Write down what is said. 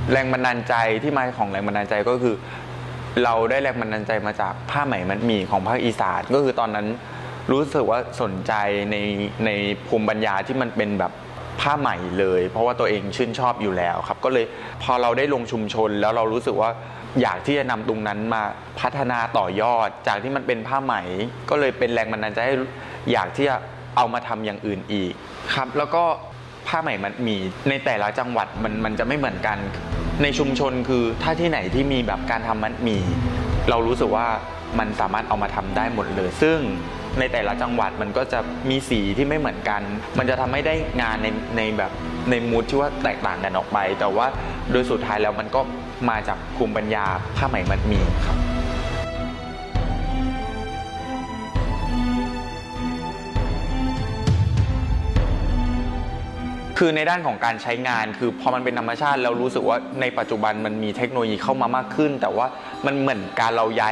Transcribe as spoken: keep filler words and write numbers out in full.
แรงบันดาลใจที่มาของแรงบันดาลใจก็คือ เราได้แรงบันดาลใจมาจากผ้าไหมมัดหมี่ของภาคอีสานก็คือตอนนั้นรู้สึกว่าสนใจในในภูมิปัญญาที่มันเป็นแบบผ้าไหมเลย เพราะว่าตัวเองชื่นชอบอยู่แล้วครับก็เลยพอเราได้ลงชุมชนแล้วเรารู้สึกว่าอยากที่จะนำตรงนั้นมาพัฒนาต่อยอดจากที่มันเป็นผ้าไหมก็เลยเป็นแรงบันดาลใจให้อยากที่จะเอามาทำอย่างอื่นอีกครับแล้วก็ผ้าไหมมัดหมี่ในแต่ละจังหวัดมันมันจะไม่เหมือนกันในชุมชนคือถ้าที่ไหนที่มีแบบการทำมัดหมี่เรารู้สึกว่ามันสามารถเอามาทำได้หมดเลยซึ่งในแต่ละจังหวัดมันก็จะมีสีที่ไม่เหมือนกันมันจะทำให้ได้งานในในแบบในมูดที่ว่าแตกต่างกันออกไปแต่ว่าโดยสุดท้ายแล้วมันก็มาจากภูมิปัญญาผ้าไหมมัดหมี่ครับคือในด้านของการใช้งานคือพอมันเป็นธรรมชาติแล้วรู้สึกว่าในปัจจุบันมันมีเทคโนโลยีเข้ามามากขึ้นแต่ว่ามันเหมือนการเราย้าย